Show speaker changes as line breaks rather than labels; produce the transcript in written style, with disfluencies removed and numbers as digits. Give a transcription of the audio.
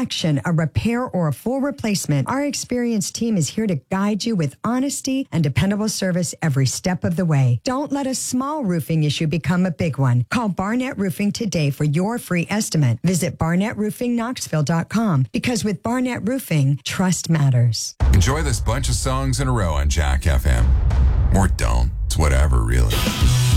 inspection, a repair, or a full replacement, our experienced team is here to guide you with honesty and dependable service every step of the way. Don't let a small roofing issue become a big one. Call Barnett Roofing today for your free estimate. Visit BarnettRoofingKnoxville.com because with Barnett Roofing, trust matters.
Enjoy this bunch of songs in a row on Jack FM. Or don't. It's whatever, really.